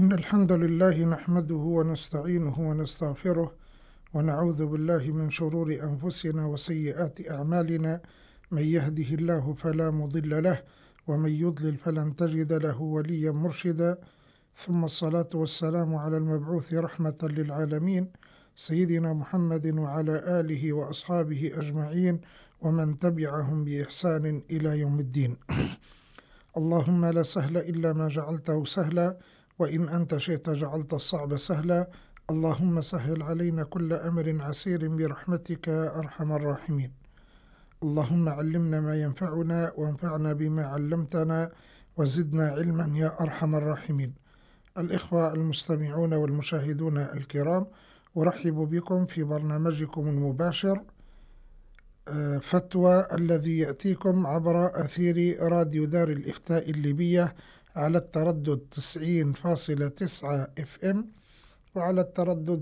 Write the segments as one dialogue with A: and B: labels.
A: إن الحمد لله نحمده ونستعينه ونستغفره ونعوذ بالله من شرور أنفسنا وسيئات أعمالنا. من يهده الله فلا مضل له ومن يضلل فلن تجد له وليا مرشدا. ثم الصلاة والسلام على المبعوث رحمة للعالمين سيدنا محمد وعلى آله وأصحابه أجمعين ومن تبعهم بإحسان إلى يوم الدين. اللهم لا سهل إلا ما جعلته سهلا وإن أنت شئت جعلت الصعب سهلا. اللهم سهل علينا كل أمر عسير برحمتك يا أرحم الراحمين. اللهم علمنا ما ينفعنا وانفعنا بما علمتنا وزدنا علما يا أرحم الراحمين. الإخوة المستمعون والمشاهدون الكرام، أرحب بكم في برنامجكم المباشر فتوى الذي يأتيكم عبر أثير راديو دار الإفتاء الليبية على التردد 90.9 FM وعلى التردد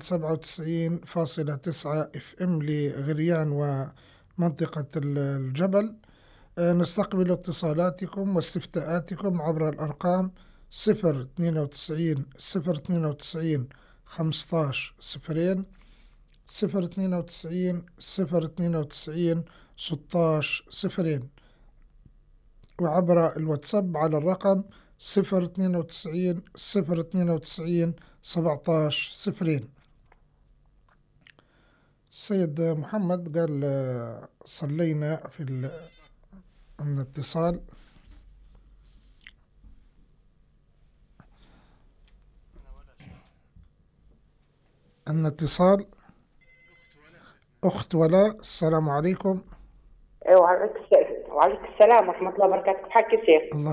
A: 97.9 FM لغريان ومنطقة الجبل. نستقبل اتصالاتكم واستفتاءاتكم عبر الأرقام 092 092 15 0 092 092 16 0 وعبر الواتساب على الرقم 092 092 17 0. السيد محمد قال صلينا في الاتصال. الاتصال أخت ولاء، السلام عليكم.
B: وعليك السلام ورحمة الله وبركاته. كيف حالك يا شيخ؟
A: الله